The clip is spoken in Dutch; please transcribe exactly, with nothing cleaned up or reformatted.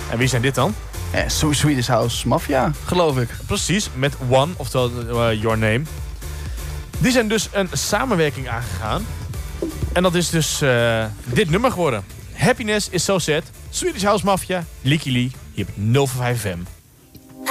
En wie zijn dit dan? Eh, So Swedish House Mafia, geloof ik. Precies, met One, oftewel uh, Your Name. Die zijn dus een samenwerking aangegaan. En dat is dus uh, dit nummer geworden. Happiness is so sad. Swedish House Mafia, Licky Lee, hier op nul vijf F M.